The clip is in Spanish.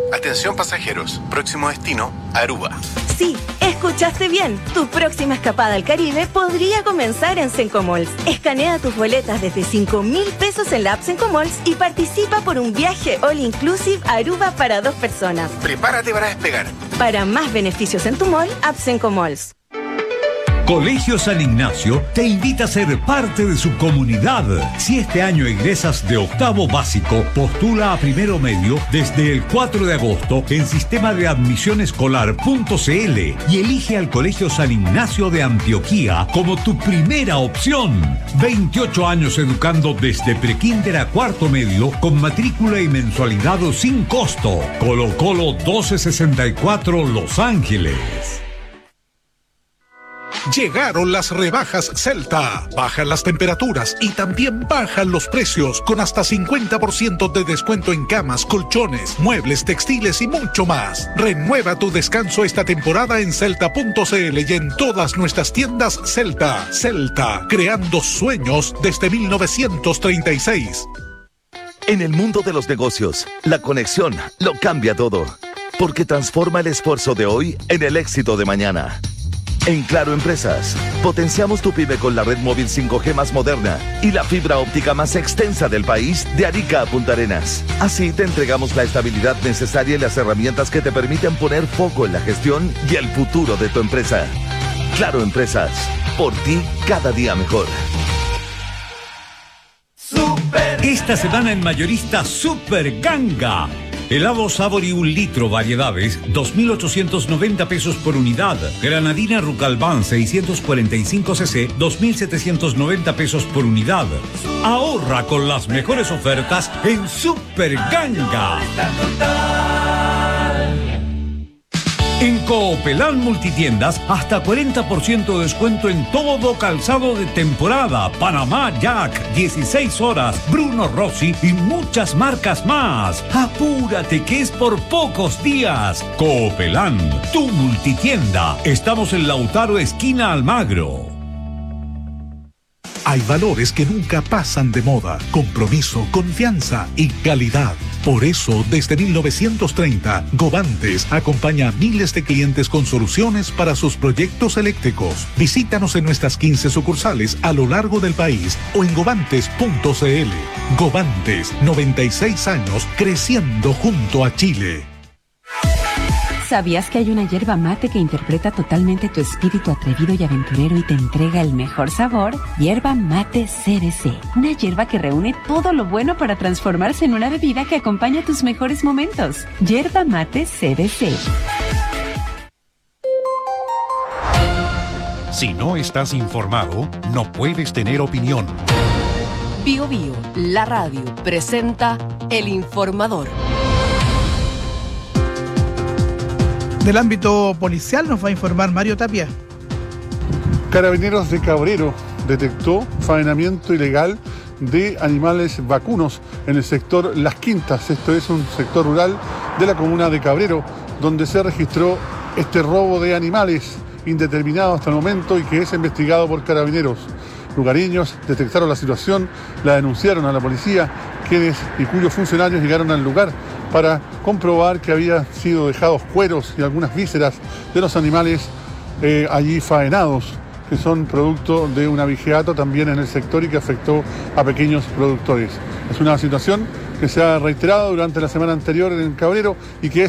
Atención pasajeros, próximo destino, Aruba. Sí, escuchaste bien. Tu próxima escapada al Caribe podría comenzar en Sencomalls. Escanea tus boletas desde 5,000 pesos en la app Sencomalls y participa por un viaje all inclusive a Aruba para 2 personas. Prepárate para despegar. Para más beneficios en tu mall, app Sencomalls. Colegio San Ignacio te invita a ser parte de su comunidad. Si este año egresas de octavo básico, postula a primero medio desde el 4 de agosto en sistema de admisionescolar.cl y elige al Colegio San Ignacio de Antioquía como tu primera opción. 28 años educando desde prekinder a cuarto medio con matrícula y mensualidad sin costo. Colo Colo 1264 Los Ángeles. Llegaron las rebajas Celta. Bajan las temperaturas y también bajan los precios con hasta 50% de descuento en camas, colchones, muebles, textiles y mucho más. Renueva tu descanso esta temporada en Celta.cl y en todas nuestras tiendas Celta. Celta, creando sueños desde 1936. En el mundo de los negocios, la conexión lo cambia todo, porque transforma el esfuerzo de hoy en el éxito de mañana. En Claro Empresas, potenciamos tu pyme con la red móvil 5G más moderna y la fibra óptica más extensa del país de Arica a Punta Arenas. Así te entregamos la estabilidad necesaria y las herramientas que te permiten poner foco en la gestión y el futuro de tu empresa. Claro Empresas, por ti cada día mejor. Esta semana en Mayorista Super Ganga. Helado Savory 1 litro, variedades, 2.890 pesos por unidad. Granadina Rucalbán 645 cc, 2.790 pesos por unidad. Ahorra con las mejores ofertas en Super Ganga. En Coopelán Multitiendas, hasta 40% de descuento en todo calzado de temporada. Panamá Jack, 16 horas, Bruno Rossi y muchas marcas más. Apúrate que es por pocos días. Coopelán, tu multitienda. Estamos en Lautaro, esquina Almagro. Hay valores que nunca pasan de moda: compromiso, confianza y calidad. Por eso, desde 1930, Govantes acompaña a miles de clientes con soluciones para sus proyectos eléctricos. Visítanos en nuestras 15 sucursales a lo largo del país o en govantes.cl. Govantes, 96 años creciendo junto a Chile. ¿Sabías que hay una yerba mate que interpreta totalmente tu espíritu atrevido y aventurero y te entrega el mejor sabor? Yerba Mate CBC. Una yerba que reúne todo lo bueno para transformarse en una bebida que acompaña tus mejores momentos. Yerba Mate CBC. Si no estás informado, no puedes tener opinión. Bio Bio, la radio, presenta El Informador. Del ámbito policial nos va a informar Mario Tapia. Carabineros de Cabrero detectó faenamiento ilegal de animales vacunos en el sector Las Quintas. Esto es un sector rural de la comuna de Cabrero, donde se registró este robo de animales indeterminado hasta el momento y que es investigado por Carabineros. Lugareños detectaron la situación, la denunciaron a la policía, y cuyos funcionarios llegaron al lugar para comprobar que había sido dejados cueros y algunas vísceras de los animales allí faenados, que son producto de un abigeato también en el sector y que afectó a pequeños productores. Es una situación que se ha reiterado durante la semana anterior en Cabrero y que es